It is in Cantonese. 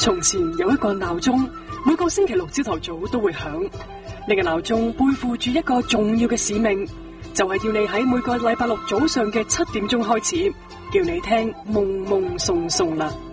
從前有一個鬧鐘，每個星期六朝頭早都會響。呢個鬧鐘背負住一個重要嘅使命，就係叫你喺每個禮拜六早上嘅7點鐘開始，叫你聽夢夢送送啦。